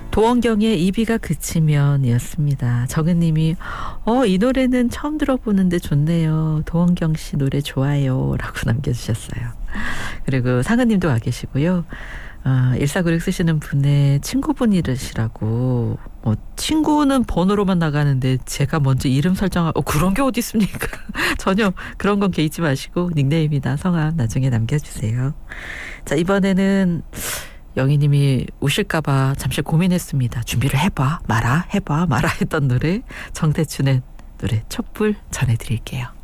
도원경의 이비가 그치면이었습니다. 정은님이 이 노래는 처음 들어보는데 좋네요. 도원경 씨 노래 좋아요 라고 남겨주셨어요. 그리고 상은님도 와 계시고요. 1496 쓰시는 분의 친구분이시라고 친구는 번호로만 나가는데 제가 먼저 이름 설정하고 그런 게 어디 있습니까? 전혀 그런 건 개의치 마시고 닉네임이나 성함 나중에 남겨주세요. 자, 이번에는 영희님이 우실까봐 잠시 고민했습니다. 준비를 해봐 마라 했던 노래 정대춘의 노래 촛불 전해드릴게요.